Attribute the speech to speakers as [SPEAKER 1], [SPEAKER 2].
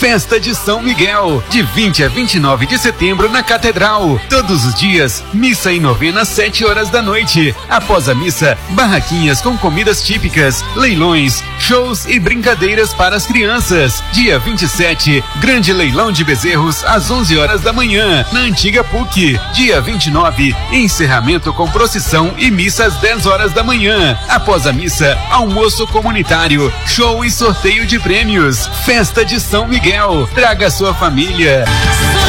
[SPEAKER 1] Festa de São Miguel, de 20 a 29 de setembro na Catedral. Todos os dias, missa e novena às 7 horas da noite. Após a missa, barraquinhas com comidas típicas, leilões, shows e brincadeiras para as crianças. Dia 27, grande leilão de bezerros às 11 horas da manhã, na antiga PUC. Dia 29, encerramento com procissão e missa às 10 horas da manhã. Após a missa, almoço comunitário, show e sorteio de prêmios. Festa de São Miguel. Traga sua família.